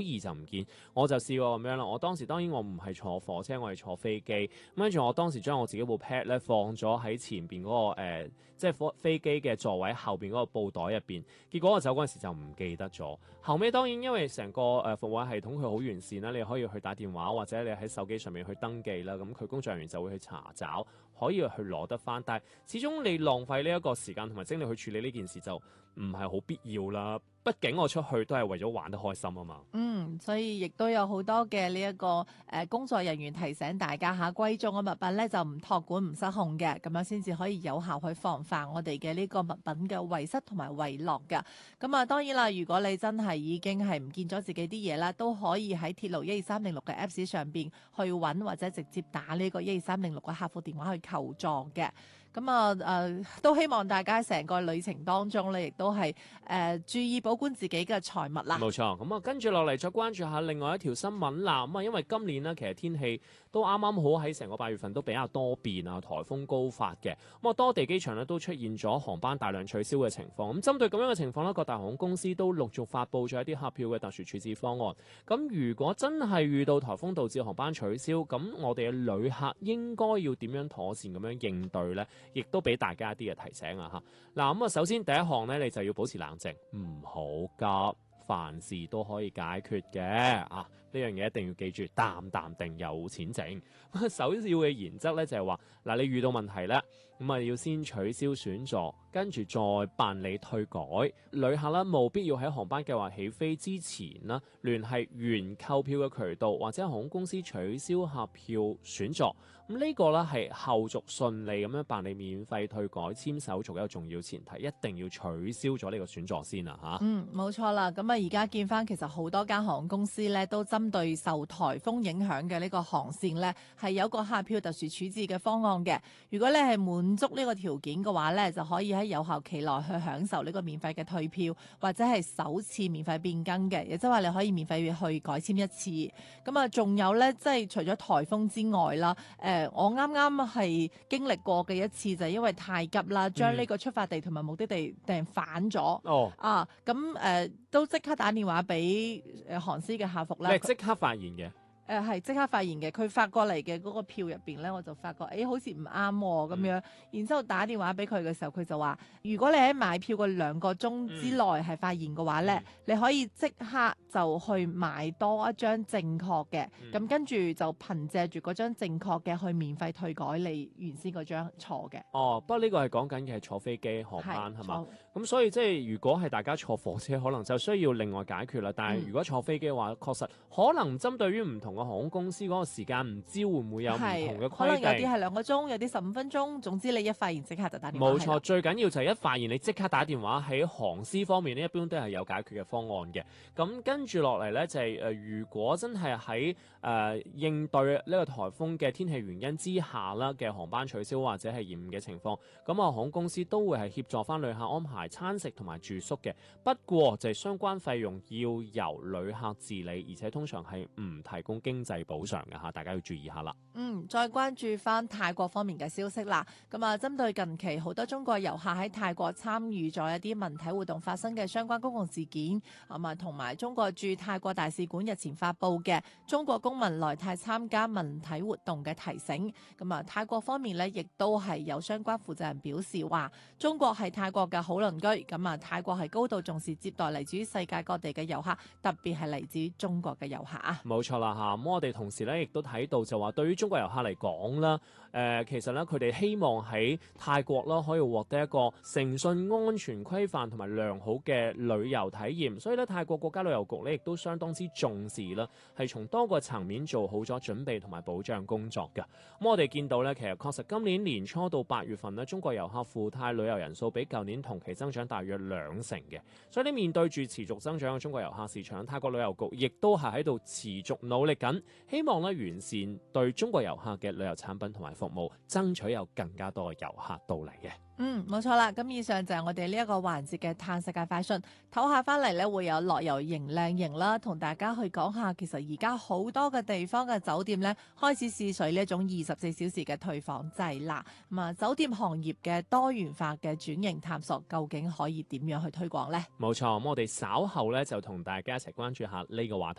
易就唔見。我就試過咁樣啦，我當時當然我唔係坐火車，我係坐飛機，咁跟住我當時將我自己部 pad 咧放咗喺前邊嗰個即係飛機嘅座位後邊嗰個布袋入邊，結果我走嗰陣時就唔記得咗。後尾當然因為成個服務系統佢好完善啦，你可以去打電話或者你喺手機上面去登記啦，咁佢工作人員就會去查找，可以去攞得翻。但係始終你浪費呢一個時間同埋精力去處理呢件事就唔係好必要啦。畢竟我出去都係為咗玩得開心啊嘛。 所以亦都有好多嘅呢一個工作人員提醒大家嚇，貴重嘅物品咧就唔託管唔失控嘅，咁樣先至可以有效去防範我哋嘅呢個物品嘅遺失同埋遺落㗎。咁啊當然啦，如果你真係已經係唔見咗自己啲嘢啦，都可以喺鐵路12306嘅 Apps 上邊去揾或者直接打呢個12306嘅客服電話去求助嘅。咁都希望大家成個旅程當中咧，亦都係注意保管自己嘅財物啦。 冇錯，咁跟住落嚟再關注下另外一條新聞啦。咁因為今年呢，其實天氣都啱啱好喺成個8月份都比較多變啊，颱風高發嘅。多地機場呢都出現咗航班大量取消嘅情況。咁針對咁樣嘅情況呢，各大航空公司都陸續發布咗一啲客票嘅特殊處置方案。咁如果真係遇到颱風導致航班取消，咁我哋嘅旅客應該要點樣妥善咁樣應對呢？亦都俾大家一啲嘅提醒啊！嗱，咁首先第一項呢，你就要保持冷靜，唔好急，凡事都可以解決嘅啊！呢樣嘢一定要記住，淡淡定有錢剩。首要嘅原則咧就係話，嗱，你遇到問題咧，咁啊要先取消選座，跟住再辦理退改。旅客咧務必要喺航班計劃起飛之前啦，聯繫原購票嘅渠道或者航空公司取消客票選座。咁呢個咧係後續順利咁樣辦理免費退改簽手續嘅一個重要前提，一定要取消咗呢個選座先啊嚇。 冇錯啦。咁而家見翻其實好多間航空公司咧都針對受颱風影響嘅呢個航線咧，係有個客票特殊處置嘅方案嘅。如果你係滿足呢個條件嘅話咧，就可以喺有效期內去享受呢個免費嘅退票，或者係首次免費變更嘅，亦即係話你可以免費去改簽一次。咁啊，仲有咧，即係除咗颱風之外啦，我啱啱係經歷過嘅一次就係因為太急啦，將呢個出發地同埋目的地訂反咗。咁都即刻打電話俾航司嘅客服啦。 你係即刻發現嘅？ 係即刻發現嘅，佢發過嚟嘅嗰個票入邊咧，我就發覺好似唔啱咁樣。然之後打電話俾佢嘅時候，佢就話：如果你喺買票嘅2個鐘之內係發現嘅話咧，你可以即刻就去買多一張正確嘅，咁跟住就憑藉住嗰張正確嘅去免費退改你原先嗰張錯嘅。 不過呢個係講緊嘅係坐飛機航班係嘛？咁所以即係如果係大家坐火車，可能就需要另外解決啦。但係如果坐飛機嘅話，確實可能針對於唔同嘅航空公司嗰個時間，唔知會唔會有唔同嘅規定？ 可能有啲係2個鐘，有啲15分鐘。總之你一發現即刻就打電話。 冇錯，最緊要就係一發現你即刻打電話。喺航司方面呢，一般都係有解決嘅方案嘅。咁跟住落嚟呢，就係如果真係喺應對呢個颱風嘅天氣原因之下啦嘅航班取消或者係延誤嘅情況，咁航空公司都會係協助翻旅客安排餐食同埋住宿嘅。不過就係相關費用要由旅客自理，而且通常係唔提供經濟補償嘅嚇，大家要注意下啦。 再關注翻泰國方面嘅消息啦。咁啊，針對近期好多中國遊客喺泰國參與咗一啲文體活動發生嘅相關公共事件，同埋中國駐泰國大使館日前發布嘅中國公民來泰參加文體活動嘅提醒。咁啊，泰國方面呢亦都係有相關負責人表示話，中國係泰國嘅好鄰居。咁啊，泰國係高度重視接待嚟自於世界各地嘅遊客，特別係嚟自於中國嘅遊客啊。 冇錯啦嚇，咁我哋同時咧亦都睇到就話，對於中國遊客嚟講啦，其實咧佢哋希望喺泰國啦可以獲得一個誠信、安全、規範同埋良好嘅旅遊體驗，所以咧泰國國家旅遊局咧亦都相當之重視啦，係從多個層面做好咗準備同埋保障工作嘅。咁我哋見到咧，其實確實今年年初到8月份咧，中國遊客赴泰旅遊人數比舊年同期增長大約2成嘅，所以你面對住持續增長嘅中國遊客市場，泰國旅遊局亦都係喺度持續努力緊，希望咧完善對中國遊客嘅旅遊產品同埋服務，爭取有更加多嘅遊客到嚟嘅。 冇錯啦。咁以上就係我哋呢一個環節嘅嘆世界快訊。唞下翻嚟咧，會有樂遊型靚型啦，同大家去講下，其實而家好多嘅地方嘅酒店咧，開始試水呢一種24小時嘅退房制啦。酒店行業嘅多元化嘅轉型探索，究竟可以點樣去推廣呢？ 冇錯，咁我哋稍後咧就同大家一齊關注下呢個話題。